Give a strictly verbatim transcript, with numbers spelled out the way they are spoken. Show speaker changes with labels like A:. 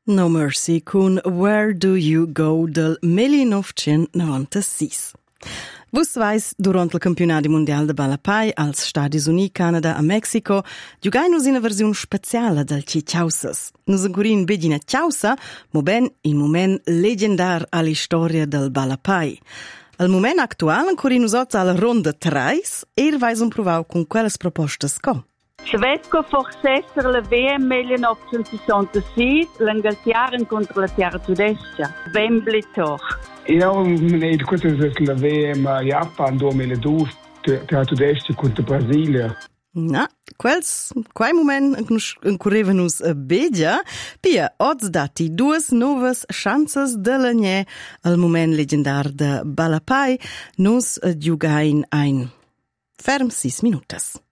A: No Mercy con Where Do You Go del millenovecentonovantasei. Vus vais, durant il campionat mondial de Balapai als Stadis Units, Canada a Mexico, giugai nus in una versione speciale del Ci Ciausas. Nus ancurin bedina Ciausa, mo ben in moment legendar alla storia del Balapai. Al moment actual ancurin nus oz alla ronda treis, er vais un provau con quelles propostas co.
B: Švedsko forcesser la V M millenovecentossessantasei, l'Inghilterra contro la Terra Tedesca. Wembley toch.
C: Eu me questo è la V M Japan duemiladue, Terra Tedesca contro Brasilia.
A: Na, quels, quai moment ancorrevan nus a Bedia, pia oz dati duas novas chances de l'agné al moment legendar de Balapai, nus giugain ein ferm sis minutas.